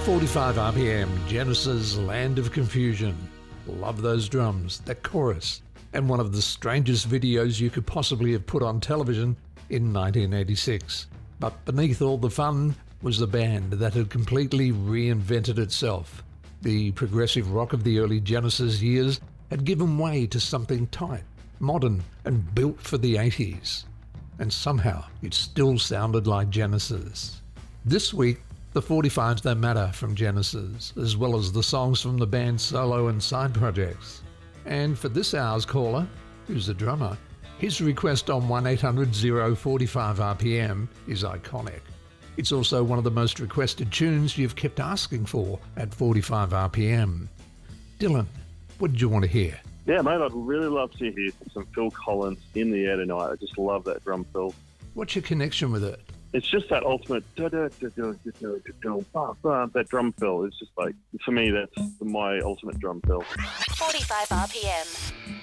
45 RPM, Genesis, Land of Confusion. Love those drums, that chorus, and one of the strangest videos you could possibly have put on television in 1986. But beneath all the fun was the band that had completely reinvented itself. The progressive rock of the early Genesis years had given way to something tight, modern, and built for the 80s. And somehow it still sounded like Genesis. This week, the 45s That Matter from Genesis, as well as the songs from the band's solo and side projects. And for this hour's caller, who's the drummer, his request on 1-800-045-RPM is iconic. It's also one of the most requested tunes you've kept asking for at 45 RPM. Dylan, what did you want to hear? Yeah, mate, I'd really love to hear some Phil Collins, In the Air Tonight. I just love that drum fill. What's your connection with it? It's just that ultimate that drum fill. It's just like, for me, that's my ultimate drum fill. 45 RPM.